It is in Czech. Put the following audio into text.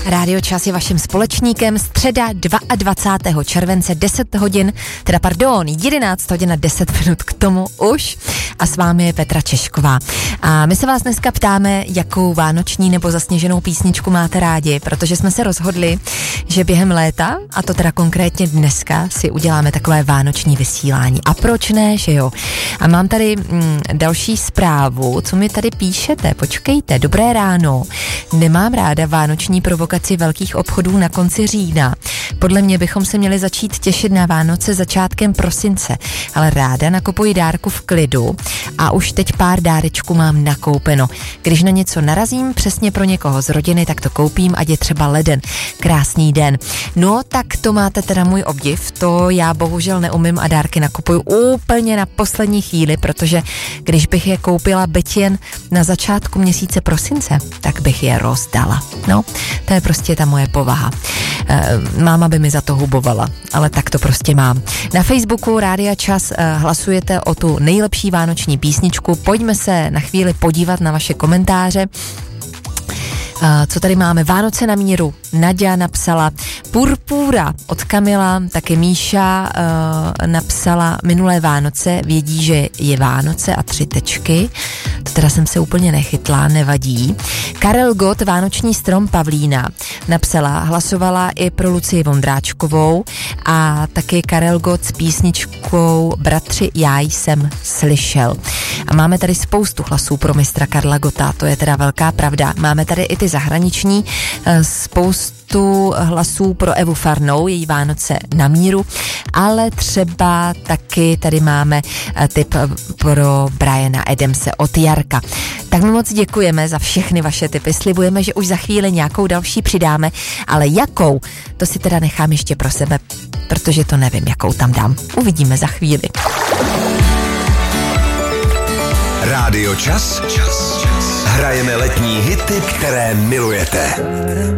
Rádio Čas je vaším společníkem. Středa 22. července 11 hodin a 10 minut k tomu už. A s vámi je Petra Češková. A my se vás dneska ptáme, jakou vánoční nebo zasněženou písničku máte rádi, protože jsme se rozhodli, že během léta, a to teda konkrétně dneska, si uděláme takové vánoční vysílání. A proč ne, že jo? A mám tady další zprávu, co mi tady píšete. Počkejte, dobré ráno. Nemám ráda vánoční provokaci velkých obchodů na konci října. Podle mě bychom se měli začít těšit na Vánoce začátkem prosince, ale ráda nakupuji dárku v klidu a už teď pár dárečků mám nakoupeno. Když na něco narazím přesně pro někoho z rodiny, tak to koupím, ať je třeba leden. Krásný den. No, tak to máte teda můj obdiv, to já bohužel neumím a dárky nakupuju úplně na poslední chvíli, protože když bych je koupila byť jen na začátku měsíce prosince, tak bych je rozdala. No, to je prostě ta moje povaha. Máma by mi za to hubovala, ale tak to prostě mám. Na Facebooku Rádia Čas hlasujete o tu nejlepší vánoční písničku. Pojďme se na chvíli podívat na vaše komentáře. Co tady máme? Vánoce na míru. Nadia napsala Purpura od Kamila, taky Míša napsala minulé Vánoce, vědí, že je Vánoce a 3 tečky. To teda jsem se úplně nechytla, nevadí. Karel Gott, Vánoční strom, Pavlína napsala, hlasovala i pro Lucii Vondráčkovou a taky Karel Gott s písničkou Bratři, já jsem slyšel. A máme tady spoustu hlasů pro mistra Karla Gotta, to je teda velká pravda. Máme tady i ty zahraniční, spoustu hlasů pro Evu Farnou, její Vánoce na míru, ale třeba taky tady máme tip pro Briana Adamse od Jarka. Tak moc děkujeme za všechny vaše tipy, slibujeme, že už za chvíli nějakou další přidáme, ale jakou, to si teda nechám ještě pro sebe, protože to nevím, jakou tam dám. Uvidíme za chvíli. Rádio Čas. Hrajeme letní hity, které milujete.